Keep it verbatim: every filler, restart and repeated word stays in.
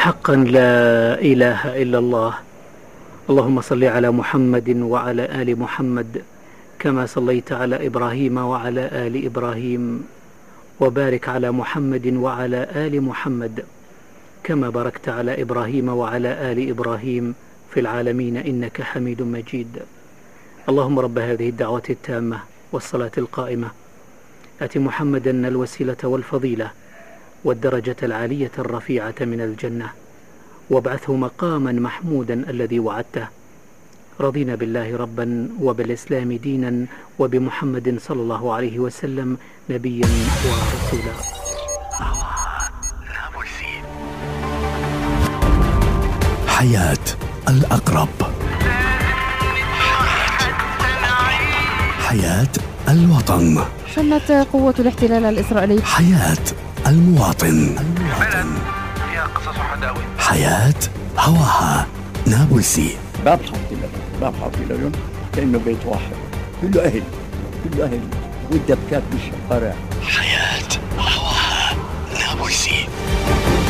حقا لا إله إلا الله. اللهم صل على محمد وعلى آل محمد كما صليت على إبراهيم وعلى آل إبراهيم، وبارك على محمد وعلى آل محمد كما باركت على إبراهيم وعلى آل إبراهيم في العالمين إنك حميد مجيد. اللهم رب هذه الدعوة التامة والصلاة القائمة آت محمدا الوسيلة والفضيلة والدرجة العالية الرفيعة من الجنة، وابعثه مقاما محمودا الذي وعدته. رضينا بالله ربا وبالإسلام دينا وبمحمد صلى الله عليه وسلم نبيا ورسولا. حياة الأقرب، حياة الوطن، شنت قوة الاحتلال الإسرائيلي حياة المواطن، المواطن. فيها قصص وحداوي، حياة هواها نابلسي. باب حاطين باب حاطين لهم كأنه بيت واحد، كله أهل كله أهل والدبكات بالشوارع. حياة هواها نابلسي.